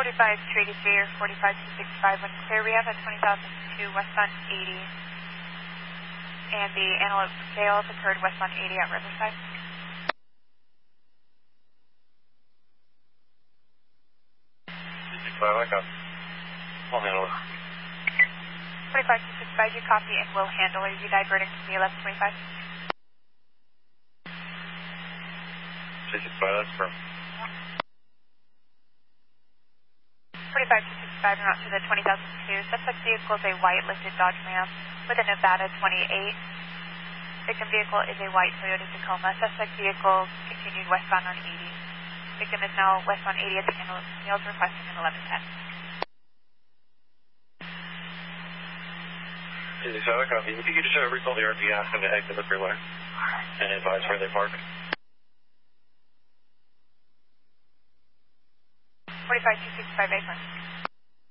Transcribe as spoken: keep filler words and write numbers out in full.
forty-five two eighty-three or forty-five two sixty-five when clear. We have a twenty thousand two westbound eighty. And the antelope sales occurred westbound eighty at Riverside. two sixty-five, I got. I'll handle it. forty-five two sixty-five, you copy and will handle. Are you diverting to the eleven twenty-five? two sixty-five, that's firm. forty-five two sixty-five, and out to the twenty thousand two. Suspect vehicle is a white lifted Dodge Ram with a Nevada twenty-eight. Victim vehicle is a white Toyota Tacoma. Suspect vehicle continued westbound on eighty. Victim is now westbound eighty at the Antelope Sales, requesting an eleven ten. two sixty-five, I copy. If you could just uh, recall the R P, ask them to exit the freeway and advise where they park. forty-five two sixty-five, A front.